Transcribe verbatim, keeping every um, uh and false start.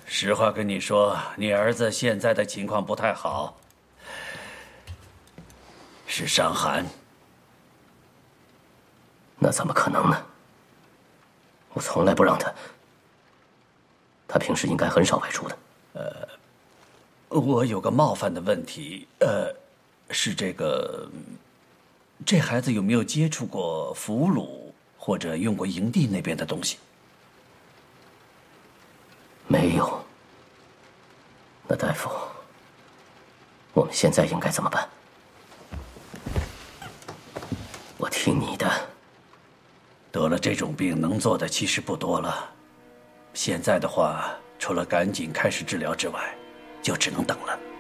实话跟你说，你儿子现在的情况不太好，是伤寒。 那怎么可能呢？我从来不让他，他平时应该很少外出的。 呃，我有个冒犯的问题，呃，是这个，这孩子有没有接触过俘虏或者用过营地那边的东西？ 没有。那大夫，我们现在应该怎么办？我听你的。 得了这种病，能做的其实不多了。现在的话，除了赶紧开始治疗之外，就只能等了。